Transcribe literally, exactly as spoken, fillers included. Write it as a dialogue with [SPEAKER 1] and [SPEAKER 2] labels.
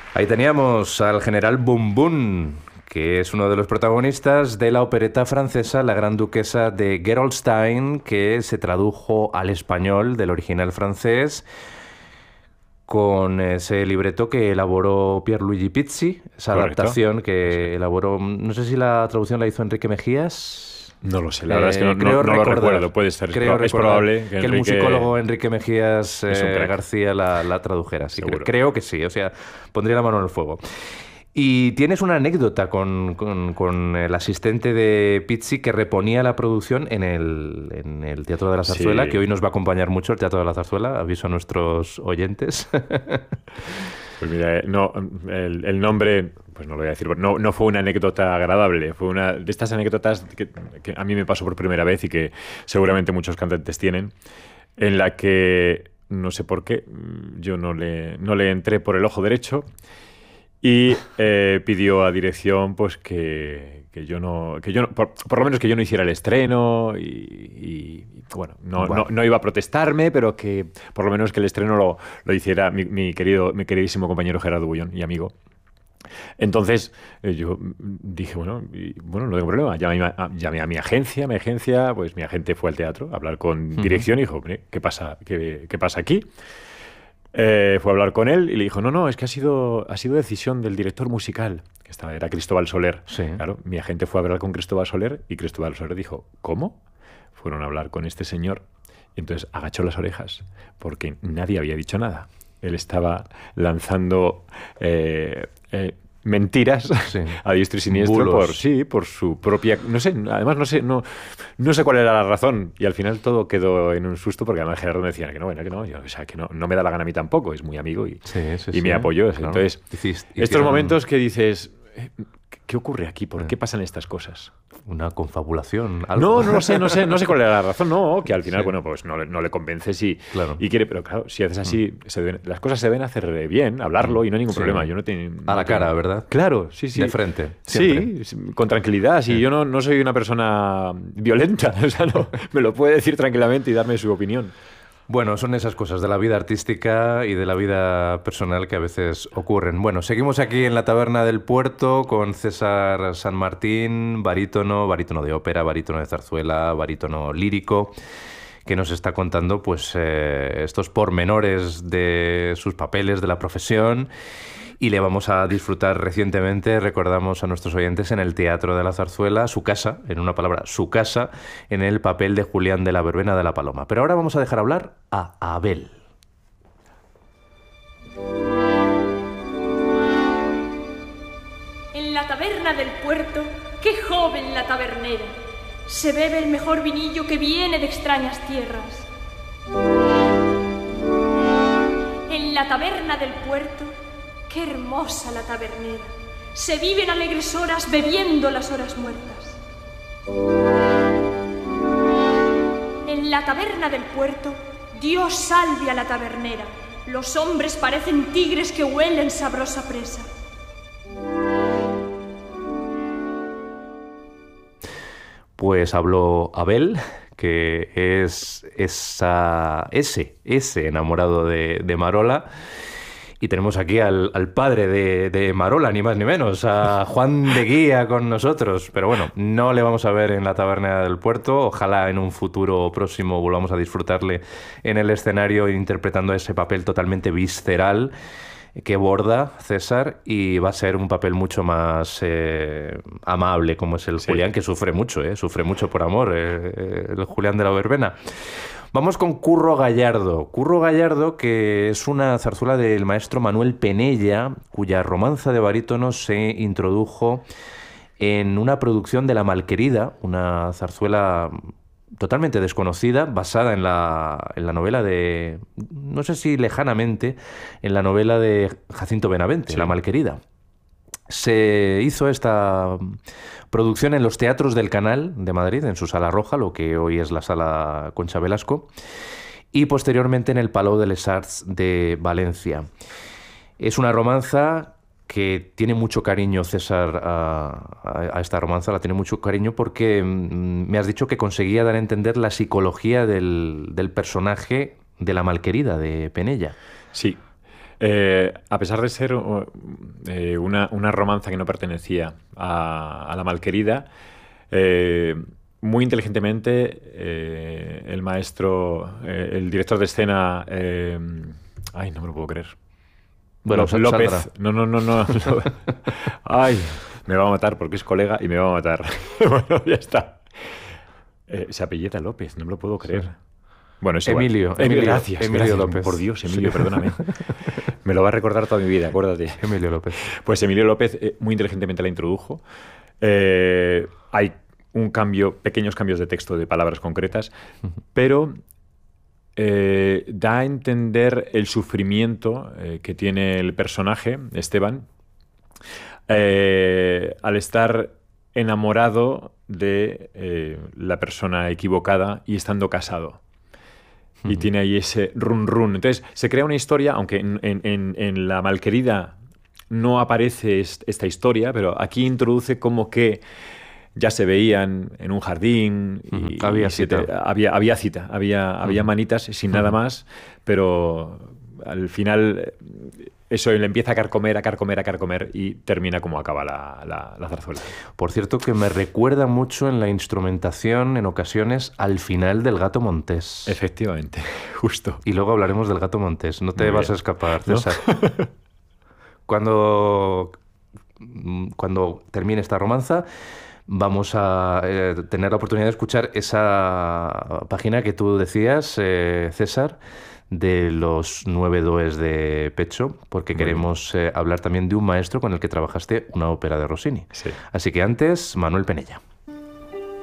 [SPEAKER 1] Ahí teníamos al general Bum Bum, que es uno de los protagonistas de la opereta francesa La Gran Duquesa de Gerolstein, que se tradujo al español del original francés con ese libreto que elaboró Pierluigi Pizzi, esa
[SPEAKER 2] Correcto.
[SPEAKER 1] adaptación que elaboró, no sé si la traducción la hizo Enrique Mejías.
[SPEAKER 2] No lo sé, la verdad es que no,
[SPEAKER 1] Eh, creo
[SPEAKER 2] no, no lo
[SPEAKER 1] recordar,
[SPEAKER 2] recuerdo, puede ser.
[SPEAKER 1] creo
[SPEAKER 2] Es
[SPEAKER 1] recordar
[SPEAKER 2] probable que,
[SPEAKER 1] que el
[SPEAKER 2] Enrique...
[SPEAKER 1] musicólogo Enrique Mejías
[SPEAKER 2] es un
[SPEAKER 1] eh,
[SPEAKER 2] crack.
[SPEAKER 1] García la, la tradujera. Sí, creo,
[SPEAKER 2] Seguro.
[SPEAKER 1] creo que sí, o sea, pondría la mano en el fuego. Y tienes una anécdota con, con- con el asistente de Pizzi que reponía la producción en el, en el Teatro de la Zarzuela,
[SPEAKER 2] Sí.
[SPEAKER 1] que hoy nos va a acompañar mucho el Teatro de la Zarzuela, aviso a nuestros oyentes.
[SPEAKER 2] Pues mira, eh, no, el, el nombre, pues no lo voy a decir, no, no fue una anécdota agradable, fue una de estas anécdotas que, que a mí me pasó por primera vez y que seguramente muchos cantantes tienen, en la que no sé por qué, yo no le, no le entré por el ojo derecho y eh, pidió a dirección pues que, que yo no, que yo no- por, por lo menos que yo no hiciera el estreno y, y, bueno, no,
[SPEAKER 1] Bueno.
[SPEAKER 2] no, no iba a protestarme, pero que por lo menos que el estreno lo, lo hiciera mi, mi querido, mi queridísimo compañero Gerardo Bullón y amigo. Entonces eh, yo mm, dije, bueno, y, bueno, no tengo problema. Llamé, a, llamé a mi agencia, mi agencia, pues mi agente fue al teatro a hablar con dirección y dijo, "Hombre, ¿qué pasa, qué, qué pasa aquí? Eh, fue a hablar con él y le dijo, no, no, es que ha sido, ha sido decisión del director musical, que estaba, era Cristóbal Soler.
[SPEAKER 1] Sí.
[SPEAKER 2] Claro, mi agente fue a hablar con Cristóbal Soler y Cristóbal Soler dijo, ¿cómo? Fueron a hablar con este señor y entonces agachó las orejas porque nadie había dicho nada. Él estaba lanzando eh, eh, mentiras
[SPEAKER 1] Sí.
[SPEAKER 2] a diestro y siniestro
[SPEAKER 1] Bulos.
[SPEAKER 2] por sí, por su propia, no sé, además no sé, no, no sé cuál era la razón y al final todo quedó en un susto porque además Gerardo me decía que no, bueno, que no, yo, o sea, que no, no me da la gana a mí tampoco, es muy amigo y,
[SPEAKER 1] Sí, sí,
[SPEAKER 2] y
[SPEAKER 1] sí,
[SPEAKER 2] me apoyó.
[SPEAKER 1] claro.
[SPEAKER 2] Entonces,
[SPEAKER 1] Hiciste-
[SPEAKER 2] estos
[SPEAKER 1] hicieron
[SPEAKER 2] momentos que dices, eh, ¿qué ocurre aquí? ¿Por qué pasan estas cosas?
[SPEAKER 1] una confabulación, algo.
[SPEAKER 2] No, no lo sé, no sé, no sé cuál era la razón, no, que al final,
[SPEAKER 1] Sí.
[SPEAKER 2] bueno, pues no, le- no le convences y,
[SPEAKER 1] Claro.
[SPEAKER 2] y quiere, pero claro, si haces así, se deben- las cosas se deben hacer bien, hablarlo y no hay ningún
[SPEAKER 1] Sí.
[SPEAKER 2] problema. Yo no tengo,
[SPEAKER 1] A la
[SPEAKER 2] no tengo-
[SPEAKER 1] cara, ¿verdad?
[SPEAKER 2] Claro, sí, sí.
[SPEAKER 1] De frente, siempre.
[SPEAKER 2] Sí, con tranquilidad. Sí, yo no, no soy una persona violenta, o sea, no, me lo puede decir tranquilamente y darme su opinión.
[SPEAKER 1] Bueno, son esas cosas de la vida artística y de la vida personal que a veces ocurren. Bueno, seguimos aquí en la Taberna del Puerto con César San Martín, barítono, barítono de ópera, barítono de zarzuela, barítono lírico, que nos está contando pues eh, estos pormenores de sus papeles, de la profesión. Y le vamos a disfrutar recientemente, recordamos a nuestros oyentes, en el Teatro de la Zarzuela, su casa, en una palabra, su casa, en el papel de Julián de la Verbena de la Paloma. Pero ahora vamos a dejar hablar a Abel.
[SPEAKER 3] En la taberna del puerto, qué joven la tabernera. Se bebe el mejor vinillo que viene de extrañas tierras. En la taberna del puerto, qué hermosa la tabernera. Se viven alegres horas bebiendo las horas muertas. En la taberna del puerto, Dios salve a la tabernera. Los hombres parecen tigres que huelen sabrosa presa.
[SPEAKER 1] Pues habló Abel, que es esa, ese, ese enamorado de, de Marola. Y tenemos aquí al, al padre de, de Marola, ni más ni menos, a Juan de Guía con nosotros. Pero bueno, no le vamos a ver en la Taberna del Puerto. Ojalá en un futuro próximo volvamos a disfrutarle en el escenario interpretando ese papel totalmente visceral que borda César, y va a ser un papel mucho más eh, amable, como es el
[SPEAKER 2] Sí.
[SPEAKER 1] Julián, que sufre mucho, ¿eh? Sufre mucho por amor, eh, eh, el Julián de la Verbena. Vamos con Curro Gallardo. Curro Gallardo, que es una zarzuela del maestro Manuel Penella, cuya romanza de barítono se introdujo en una producción de La Malquerida, una zarzuela totalmente desconocida, basada en la, en la novela de, no sé si lejanamente, en la novela de Jacinto Benavente,
[SPEAKER 2] Sí.
[SPEAKER 1] La Malquerida. Se hizo esta producción en los teatros del Canal de Madrid, en su Sala Roja, lo que hoy es la Sala Concha Velasco, y posteriormente en el Palau de les Arts de Valencia. Es una romanza que tiene mucho cariño, César, a, a- a esta romanza, la tiene mucho cariño porque mm, me has dicho que conseguía dar a entender la psicología del, del personaje de la Malquerida, de Penella.
[SPEAKER 2] Sí. Eh, a pesar de ser eh, una, una romanza que no pertenecía a, a la malquerida, eh, muy inteligentemente eh, el maestro, eh, el director de escena, eh, ay, no me lo puedo creer.
[SPEAKER 1] Bueno,
[SPEAKER 2] López.
[SPEAKER 1] saldrá.
[SPEAKER 2] No, no, no, no. Ay, me va a matar porque es colega y me va a matar. Bueno, ya está. Eh, se apellida López, no me lo puedo creer. Sí. Bueno, es
[SPEAKER 1] Emilio,
[SPEAKER 2] igual.
[SPEAKER 1] Emilio,
[SPEAKER 2] gracias,
[SPEAKER 1] Emilio
[SPEAKER 2] gracias.
[SPEAKER 1] López.
[SPEAKER 2] Por Dios, Emilio,
[SPEAKER 1] Sí.
[SPEAKER 2] perdóname. Me lo va a recordar toda mi vida, acuérdate.
[SPEAKER 1] Emilio López.
[SPEAKER 2] Pues Emilio López eh, muy inteligentemente la introdujo. Eh, hay un cambio, pequeños cambios de texto de palabras concretas, uh-huh. pero eh, da a entender el sufrimiento eh, que tiene el personaje, Esteban, eh, al estar enamorado de eh, la persona equivocada y estando casado. Y uh-huh. tiene ahí ese run run. Entonces se crea una historia, aunque en, en, en La malquerida no aparece est- esta historia, pero aquí introduce como que ya se veían en un jardín. Y,
[SPEAKER 1] uh-huh. había,
[SPEAKER 2] y
[SPEAKER 1] cita.
[SPEAKER 2] Te, había había cita. Había, uh-huh. había manitas sin uh-huh. nada más, pero al final eso le empieza a carcomer, a carcomer, a carcomer y termina como acaba la, la, la zarzuela.
[SPEAKER 1] Por cierto, que me recuerda mucho en la instrumentación, en ocasiones, al final del Gato Montés.
[SPEAKER 2] Efectivamente, justo.
[SPEAKER 1] Y luego hablaremos del Gato Montés. No te
[SPEAKER 2] Muy
[SPEAKER 1] vas
[SPEAKER 2] bien.
[SPEAKER 1] a escapar, César. ¿No? cuando, cuando termine esta romanza, vamos a eh, tener la oportunidad de escuchar esa página que tú decías, eh, César, de los nueve does de Pecho, porque Muy queremos eh, hablar también de un maestro con el que trabajaste una ópera de Rossini.
[SPEAKER 2] Sí.
[SPEAKER 1] Así que antes, Manuel Penella.